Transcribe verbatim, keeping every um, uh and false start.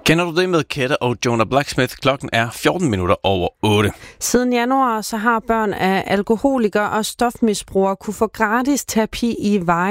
Kender du det med Kette og Jonah Blacksmith? Klokken er fjorten minutter over otte. Siden januar så har børn af alkoholikere og stofmisbrugere kunne få gratis terapi i Vejen